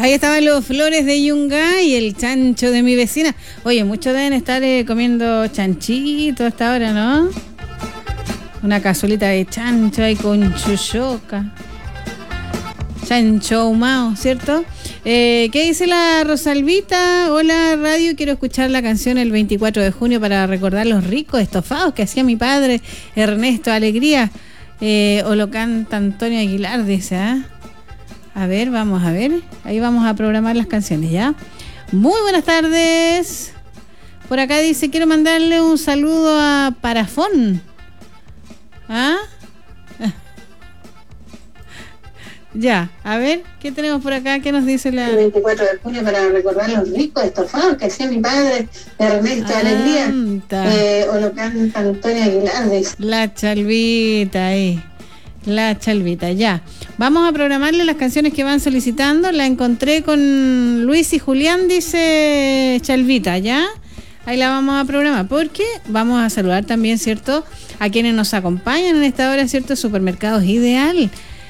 Ahí estaban los Flores de Yungay y el chancho de mi vecina. Oye, muchos deben estar comiendo chanchito hasta ahora, ¿no? Una cazuelita de chancho ahí con chuchoca. Chancho ahumado, ¿cierto? ¿Qué dice la Rosalvita? Hola, radio, quiero escuchar la canción el 24 de junio para recordar los ricos estofados que hacía mi padre, Ernesto Alegría. O lo canta Antonio Aguilar, dice, ¿ah? A ver, vamos a ver. Ahí vamos a programar las canciones, ¿ya? Muy buenas tardes. Por acá dice, quiero mandarle un saludo a Parafón. ¿Ah? Ya, a ver, ¿qué tenemos por acá? ¿Qué nos dice la...? El 24 de junio para recordar los ricos estofados que hacía mi padre, Ernesto Alegría. O lo canta Antonio Aguilar, dice. La Chalvita ahí. La Chalvita, ya. Vamos a programarle las canciones que van solicitando. La encontré con Luis y Julián, dice Chalvita, ¿ya? Ahí la vamos a programar, porque vamos a saludar también, ¿cierto?, a quienes nos acompañan en esta hora, ¿cierto? Supermercados Ideal.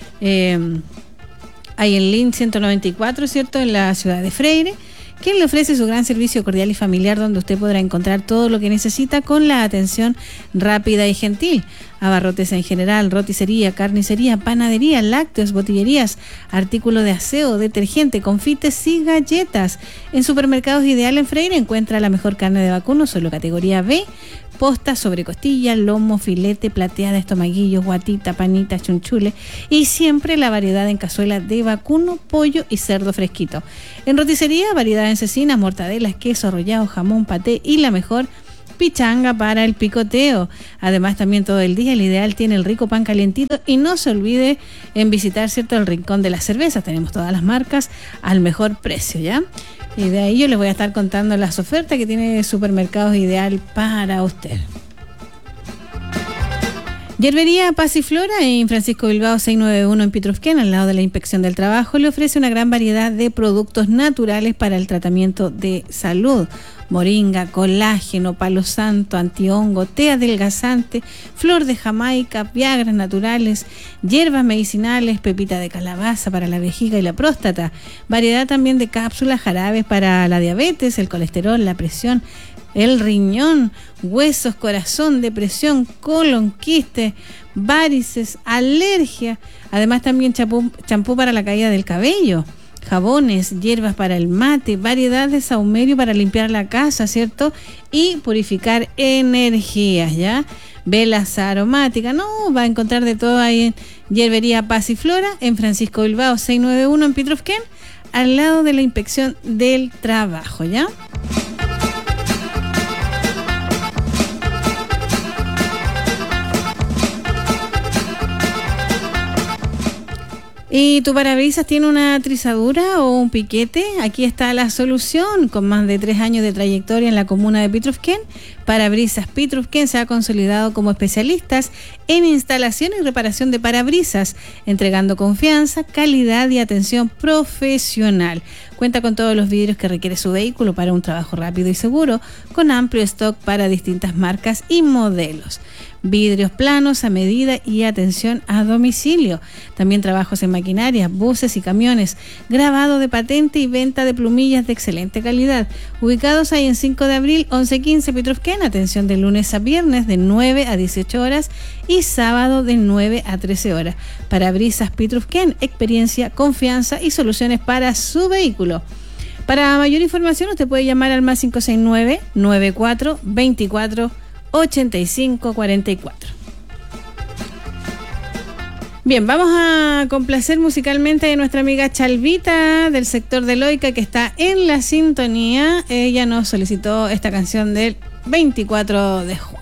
Hay en Lin 194, ¿cierto?, en la ciudad de Freire, quien le ofrece su gran servicio cordial y familiar, donde usted podrá encontrar todo lo que necesita con la atención rápida y gentil. Abarrotes en general, roticería, carnicería, panadería, lácteos, botillerías, artículos de aseo, detergente, confites y galletas. En Supermercados Ideal en Freire encuentra la mejor carne de vacuno, solo categoría B, posta, sobrecostilla, lomo, filete, plateada, estomaguillos, guatita, panita, chunchule y siempre la variedad en cazuela de vacuno, pollo y cerdo fresquito. En roticería, variedad en cecinas, mortadelas, queso, arrollado, jamón, paté y la mejor pichanga para el picoteo. Además, también todo el día el Ideal tiene el rico pan calientito y no se olvide en visitar, ¿cierto?, el rincón de las cervezas. Tenemos todas las marcas al mejor precio, ¿ya? Y de ahí yo les voy a estar contando las ofertas que tiene Supermercados Ideal para usted. Hierbería Paz y Flora en Francisco Bilbao 691 en Pitrufquén, al lado de la Inspección del Trabajo, le ofrece una gran variedad de productos naturales para el tratamiento de salud. Moringa, colágeno, palo santo, antihongo, té adelgazante, flor de Jamaica, viagras naturales, hierbas medicinales, pepita de calabaza para la vejiga y la próstata, variedad también de cápsulas, jarabes para la diabetes, el colesterol, la presión, el riñón, huesos, corazón, depresión, colon, quiste, varices, alergia, además también champú para la caída del cabello, jabones, hierbas para el mate, variedad de saumerio para limpiar la casa, ¿cierto? Y purificar energías, ¿ya? Velas aromáticas, no, va a encontrar de todo ahí en Hierbería Paz y Flora, en Francisco Bilbao 691 en Pitrufquén, al lado de la Inspección del Trabajo, ¿ya? ¿Y tu parabrisas tiene una trizadura o un piquete? Aquí está la solución. Con más de 3 años de trayectoria en la comuna de Pitrufquén, Parabrisas Pitrufquén se ha consolidado como especialistas en instalación y reparación de parabrisas, entregando confianza, calidad y atención profesional. Cuenta con todos los vidrios que requiere su vehículo para un trabajo rápido y seguro, con amplio stock para distintas marcas y modelos. Vidrios planos a medida y atención a domicilio. También trabajos en maquinaria, buses y camiones, grabado de patente y venta de plumillas de excelente calidad. Ubicados ahí en 5 de abril, 1115 Pitrufquén, atención de lunes a viernes de 9 a 18 horas y sábado de 9 a 13 horas. Parabrisas Pitrufquén, experiencia, confianza y soluciones para su vehículo. Para mayor información usted puede llamar al más 569 94 24 8544. Bien, vamos a complacer musicalmente a nuestra amiga Chalvita del sector de Loica, que está en la sintonía. Ella nos solicitó esta canción del 24 de junio.